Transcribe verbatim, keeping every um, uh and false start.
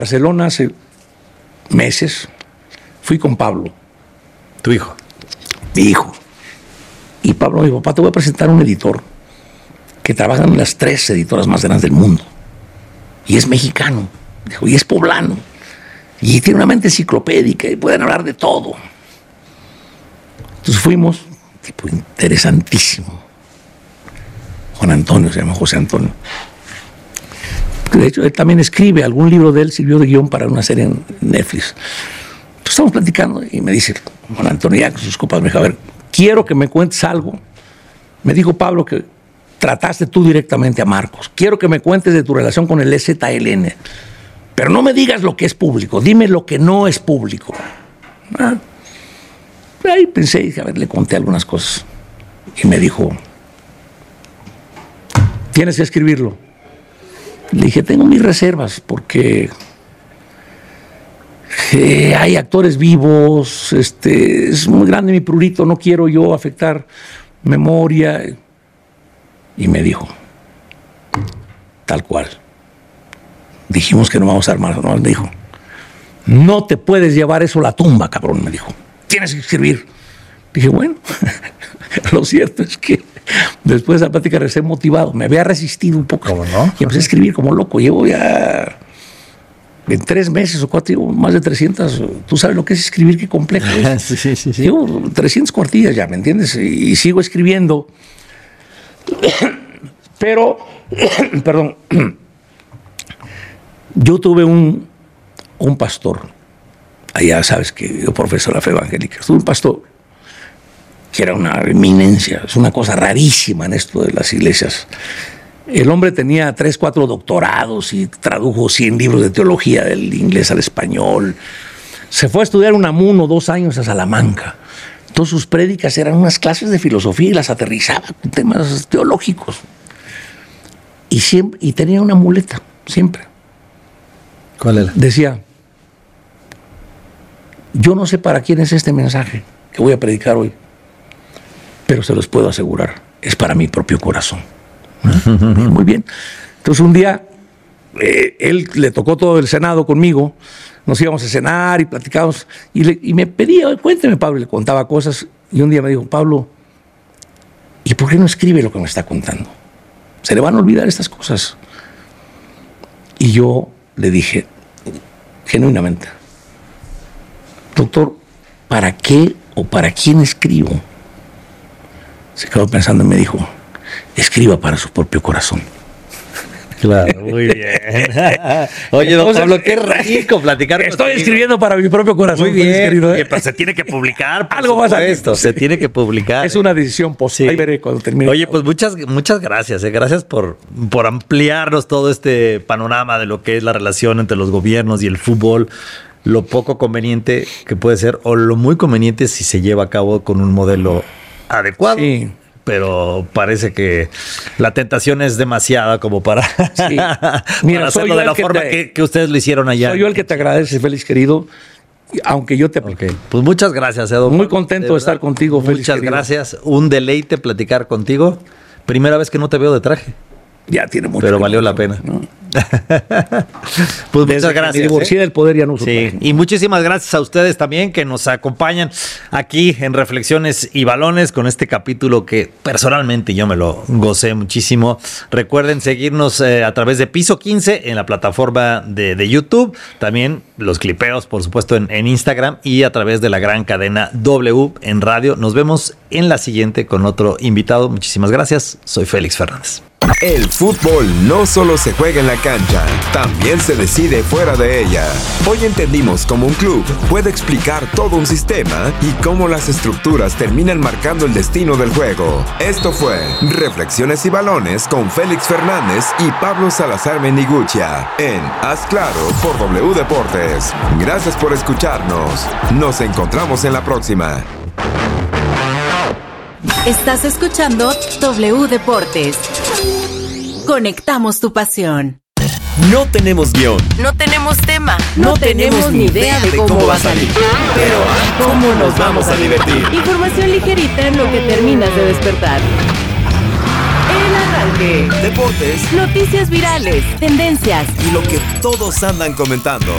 Barcelona hace meses, fui con Pablo. ¿Tu hijo? Mi hijo. Y Pablo me dijo, papá, te voy a presentar a un editor que trabaja en las tres editoras más grandes del mundo. Y es mexicano, dijo, y es poblano. Y tiene una mente enciclopédica y pueden hablar de todo. Entonces fuimos, tipo interesantísimo. Juan Antonio, se llama José Antonio. De hecho, él también escribe, algún libro de él sirvió de guión para una serie en Netflix. Entonces estamos platicando y me dice, Juan Antonio, ya con sus copas, me dijo, a ver, quiero que me cuentes algo. Me dijo Pablo que trataste tú directamente a Marcos. Quiero que me cuentes de tu relación con el E Z L N. Pero no me digas lo que es público, dime lo que no es público. Ah, ahí pensé, dije, a ver, le conté algunas cosas. Y me dijo, tienes que escribirlo. Le dije, tengo mis reservas porque eh, hay actores vivos, este, es muy grande mi prurito, no quiero yo afectar memoria. Y me dijo, tal cual. Dijimos que no vamos a armar, no, me dijo, no te puedes llevar eso a la tumba, cabrón, me dijo. Tienes que escribir. Dije, bueno, lo cierto es que después de la plática regresé motivado. Me había resistido un poco. ¿Cómo no? Y empecé a escribir como loco. Llevo ya en tres meses o cuatro, llevo más de trescientas. Tú sabes lo que es escribir, qué complejo es. sí, sí, sí, sí. Llevo trescientas cuartillas ya, ¿me entiendes? Y, y sigo escribiendo. Pero, perdón, yo tuve un, un pastor. Allá sabes que yo profeso la fe evangélica. Tuve un pastor que era una eminencia, es una cosa rarísima en esto de las iglesias. El hombre tenía tres, cuatro doctorados y tradujo cien libros de teología del inglés al español. Se fue a estudiar UNAMUN dos años a Salamanca. Todas sus prédicas eran unas clases de filosofía y las aterrizaba con temas teológicos. Y, siempre, y tenía una muleta, siempre. ¿Cuál era? Decía, yo no sé para quién es este mensaje que voy a predicar hoy, pero se los puedo asegurar, es para mi propio corazón. Muy bien. Entonces un día, eh, él le tocó todo el Senado conmigo, nos íbamos a cenar y platicábamos, y, le, y me pedía, cuénteme, Pablo, y le contaba cosas, y un día me dijo, Pablo, ¿y por qué no escribe lo que me está contando? Se le van a olvidar estas cosas. Y yo le dije, genuinamente, doctor, ¿para qué o para quién escribo? Se quedó pensando y me dijo, escriba para su propio corazón. Claro, muy bien. Oye, don Entonces, Pablo, qué rico platicar Estoy contigo. escribiendo para mi propio corazón. Muy bien. Querido, ¿eh? Oye, pero se tiene que publicar. Por Algo más aquí. esto, se tiene que publicar. Es una decisión posible. Sí. Ahí veré cuando termine. Oye, pues muchas, muchas gracias. Eh. Gracias por, por ampliarnos todo este panorama de lo que es la relación entre los gobiernos y el fútbol. Lo poco conveniente que puede ser, o lo muy conveniente si se lleva a cabo con un modelo adecuado. Sí. Pero parece que la tentación es demasiada como para, Sí. para Mira, soy hacerlo yo de el la que forma te- que, que ustedes lo hicieron allá. Soy yo el que te agradece, Félix, querido. Aunque yo te... Ok, pues muchas gracias, Edo. Muy contento de estar contigo, Félix, Muchas querido. gracias. Un deleite platicar contigo. Primera vez que no te veo de traje, Ya tiene mucho. pero que valió no, la pena. ¿no? Pues Desde muchas que gracias. Me divorcié ¿eh? del poder, ya no uso Sí, traje. y muchísimas gracias a ustedes también que nos acompañan aquí en Reflexiones y Balones con este capítulo que personalmente yo me lo gocé muchísimo. Recuerden seguirnos eh, a través de Piso quince en la plataforma de, de YouTube, también los clipeos por supuesto en, en Instagram y a través de la gran cadena W en radio. Nos vemos en la siguiente con otro invitado. Muchísimas gracias, soy Félix Fernández. El fútbol no solo se juega en la cancha, también se decide fuera de ella. Hoy entendimos cómo un club puede explicar todo un sistema y cómo las estructuras terminan marcando el destino del juego. Esto fue Reflexiones y Balones con Félix Fernández y Pablo Salazar Mendiguchia en Haz Claro por W Deportes. Gracias por escucharnos. Nos encontramos en la próxima. Estás escuchando W Deportes. Conectamos tu pasión. No tenemos guión. No tenemos tema. No tenemos ni idea de cómo va a salir. Pero ¿cómo nos vamos a divertir? Información ligerita en lo que terminas de despertar. En el arranque. Deportes Noticias virales, tendencias y lo que todos andan comentando.